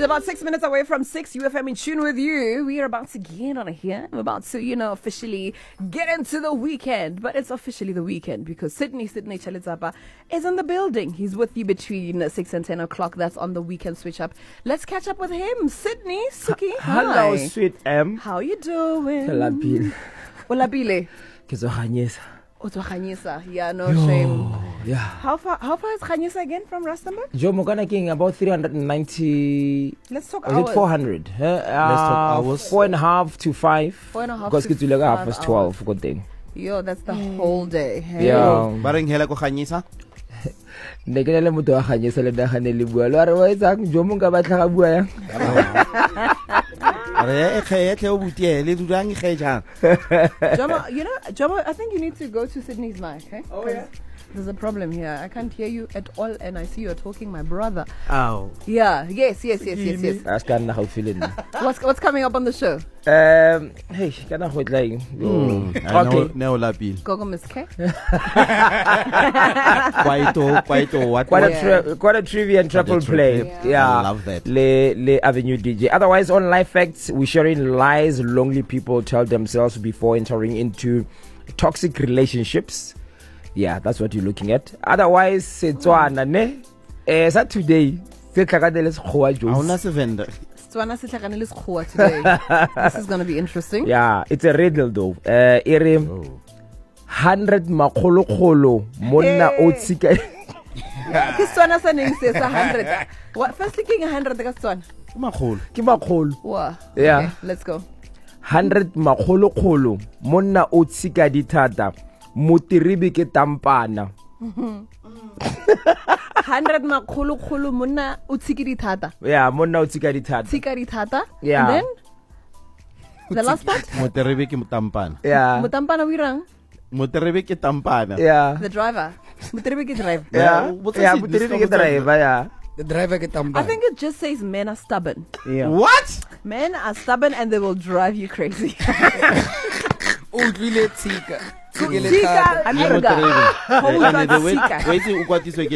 It's about 6 minutes away from 6 UFM in tune with you. We are about to get on here. We're about to, officially get into the weekend. But it's officially the weekend because Sydney Chalizapa is in the building. He's with you between 6 and 10 o'clock. That's on the weekend switch up. Let's catch up with him. Sydney, Suki, hi. Hello, sweet M. How you doing? Olapile. Olapile. Kizoganyesa. Khanyisa. Yeah, no shame. Yeah. How far is Khanyisa again from Rustenburg? Joe Mogana King, about 390. Let's talk Was hours. it 400? Let's talk hours. 4.5 to 5. 4.5 Because to it's like half 5 past 12. Good thing. Yo, that's the whole day. Hey. Yeah. Bareng hela ko khanyisa. Nekenele motho wa Khanyisa le dagane le bua. Lo re wa etsang Joe mo ka batla ga bua yang. Jomo, I think you need to go to Sydney's mic, okay? Oh, yeah? There's a problem here. I can't hear you at all, and I see you're talking, my brother. Oh. Yeah, yes. That's kind of how feeling. What's coming up on the show? Hey, kana go tlaeng. Okay. Ne Olapile. Gogo Miss K? Quite what? Quite a trivia and triple play. Yeah. I love that. Le Avenue DJ. Otherwise, on Life Facts, we're sharing lies lonely people tell themselves before entering into toxic relationships. Yeah, that's what you're looking at. Otherwise, Setswana ne. Sa today, se tlhakadele sekgowa Auna Jones. se vende. Setswana se tlhakane le sekgowa today. This is going to be interesting. Yeah, it's a riddle though. Ere 100 makgolo monna o tsika. Ke Setswana sa neng se sa 100. What? Firstly, king 100 ka Setswana. Makgolo. Ke makgolo. Wow. Yeah. Okay, let's go. 100 makgolo monna o tsika dithata. Motiribi ke tampana. 100 makgolo monna o tsikiri thata. Yeah, monna o tsika dithata. Tsikari thata. Yeah. And then the last part? Moterebe ke tampana. Yeah. Mutampana wirang. Moterebe ke tampana. Yeah. The driver. Muteribe ke drive. Yeah. What's Yeah, this? motiribi ke driver, yeah. The driver get I think it just says men are stubborn. Yeah. What? Men are stubborn and they will drive you crazy. Utlwile tsika. Tsika, anger. Ho utlwa tsika. Wait, ukwatiswe ke